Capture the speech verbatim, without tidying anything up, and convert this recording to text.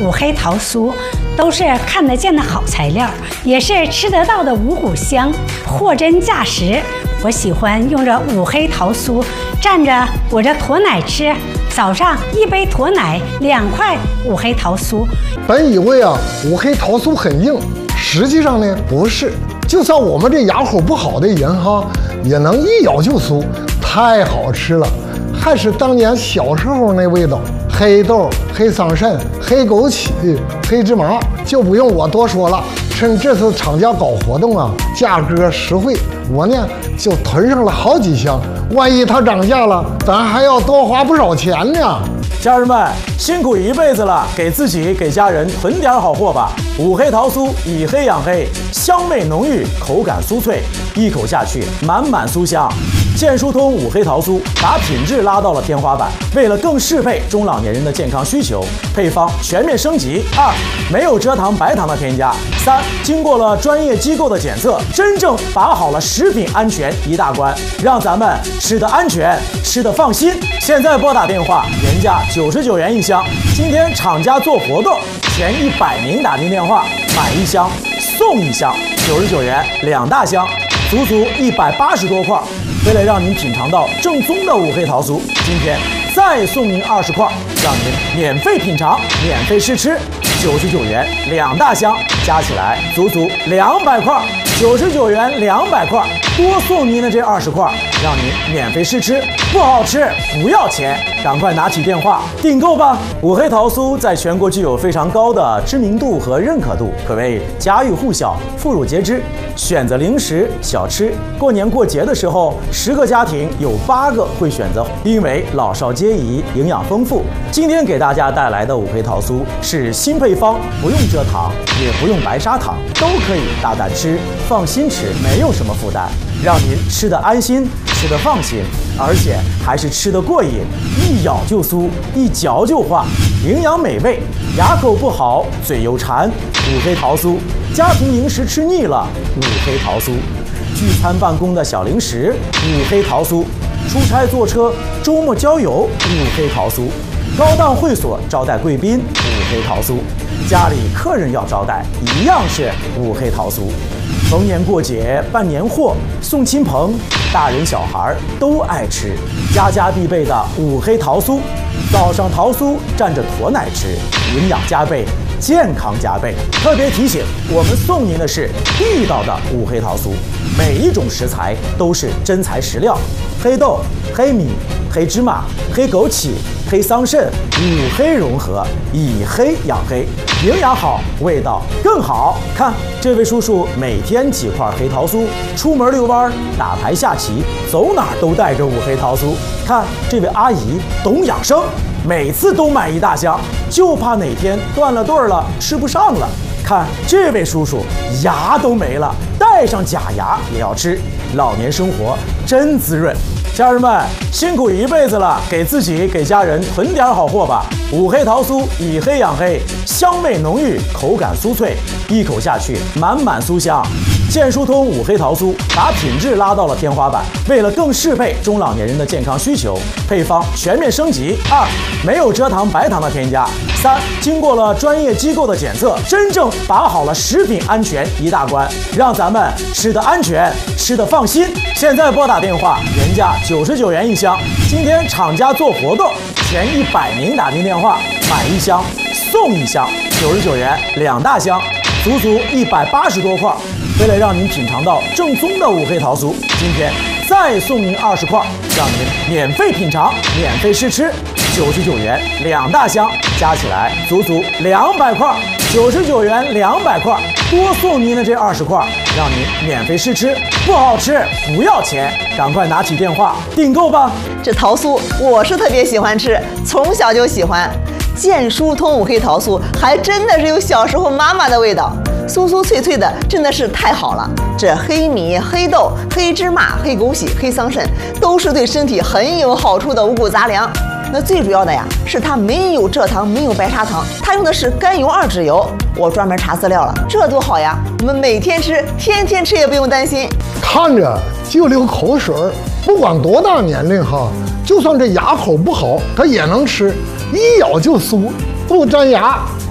五黑桃酥都是看得见的好材料，也是吃得到的五谷香，货真价实。我喜欢用这五黑桃酥蘸着我这驼奶吃，早上一杯驼奶，两块五黑桃酥。 本以为啊五黑桃酥很硬，实际上呢不是，就算我们这牙口不好的人哈，也能一咬就酥，太好吃了，还是当年小时候那味道。黑豆、黑桑葚、黑枸杞、黑芝麻，就不用我多说了。趁这次厂家搞活动啊，价格实惠，我呢就囤上了好几箱。万一它涨价了，咱还要多花不少钱呢。 家人们辛苦一辈子了，给自己给家人囤点好货吧。五黑桃酥以黑养黑，香味浓郁，口感酥脆，一口下去满满酥香。健疏通五黑桃酥把品质拉到了天花板，为了更适配中老年人的健康需求，配方全面升级。二，没有蔗糖白糖的添加。三，经过了专业机构的检测，真正把好了食品安全一大关，让咱们吃得安全，吃得放心。现在拨打电话，原价九十九元一箱，今天厂家做活动，前一百名打进电话买一箱送一箱，九十九元两大箱，足足一百八十多块。为了让您品尝到正宗的五黑桃酥，今天再送您二十块，让您免费品尝、免费试吃，九十九元两大箱，加起来足足两百块，九十九元两百块，多送您的这二十块，让您免费试吃，不好吃不要钱，赶快拿起电话订购吧！五黑桃酥在全国具有非常高的知名度和认可度，可谓家喻户晓、妇孺皆知。选择零食小吃，过年过节的时候，十个家庭有八个会选择，因为老少皆宜，营养丰富。今天给大家带来的五黑桃酥是新配方，不用蔗糖，也不用白砂糖，都可以大胆吃，放心吃，没有什么负担，让您吃得安心，吃得放心，而且还是吃得过瘾，一咬就酥，一嚼就化，营养美味，牙口不好，嘴又馋，五黑桃酥。家庭零食吃腻了，五黑桃酥；聚餐办公的小零食，五黑桃酥；出差坐车、周末郊游，五黑桃酥；高档会所招待贵宾，五黑桃酥；家里客人要招待，一样是五黑桃酥。逢年过节办年货、送亲朋，大人小孩都爱吃，家家必备的五黑桃酥。早上桃酥蘸着驼奶吃，营养加倍，健康加倍。特别提醒，我们送您的是地道的五黑桃酥，每一种食材都是真材实料，黑豆、黑米、黑芝麻、黑枸杞、黑桑葚，五黑融合，以黑养黑，营养好，味道更好。看这位叔叔每天几块黑桃酥，出门遛弯、打牌下棋，走哪儿都带着五黑桃酥。看这位阿姨懂养生，每次都买一大箱，就怕哪天断了顿了吃不上了。看这位叔叔牙都没了，带上假牙也要吃，老年生活真滋润。家人们辛苦一辈子了，给自己给家人囤点好货吧。五黑桃酥以黑养黑，香味浓郁，口感酥脆，一口下去满满酥香。健疏通五黑桃酥把品质拉到了天花板，为了更适配中老年人的健康需求，配方全面升级。二，没有蔗糖白糖的添加。三，经过了专业机构的检测，真正把好了食品安全一大关，让咱们吃得安全，吃得放心。现在拨打电话，原价九十九元一箱，今天厂家做活动，前一百名打进电话买一箱送一箱，九十九元两大箱，足足一百八十多块。为了让您品尝到正宗的五黑桃酥，今天再送您二十块，让您免费品尝、免费试吃，九十九元两大箱，加起来足足两百块，九十九元两百块，多送您的这二十块，让您免费试吃，不好吃不要钱，赶快拿起电话订购吧！ 这桃酥我是特别喜欢吃，从小就喜欢。健疏通五黑桃酥还真的是有小时候妈妈的味道，酥酥脆脆的，真的是太好了。这黑米、黑豆、黑芝麻、黑枸杞、黑桑葚都是对身体很有好处的五谷杂粮。那最主要的呀，是它没有蔗糖，没有白砂糖，它用的是甘油二酯油。我专门查资料了，这多好呀！我们每天吃，天天吃也不用担心。 看着就流口水，不管多大年龄哈，就算这牙口不好，它也能吃，一咬就酥，不粘牙。